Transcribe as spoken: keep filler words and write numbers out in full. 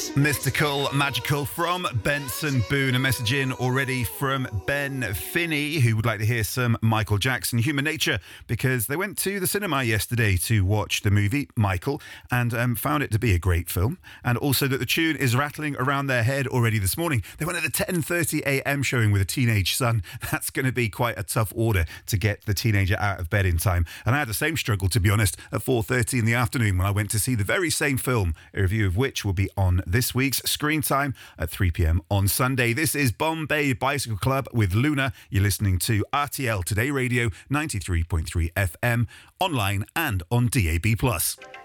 Mystical, magical from Benson Boone. A message in already from Ben Finney, who would like to hear some Michael Jackson, Human Nature, because they went to the cinema yesterday to watch the movie Michael and um, found it to be a great film. And also that the tune is rattling around their head already this morning. They went at the ten thirty a.m. showing with a teenage son. That's going to be quite a tough order to get the teenager out of bed in time. And I had the same struggle, to be honest, at four thirty in the afternoon when I went to see the very same film, a review of which will be on this week's Screen Time at three p.m. on Sunday. This is Bombay Bicycle Club with Luna. You're listening to R T L Today Radio, ninety-three point three F M, online and on D A B plus.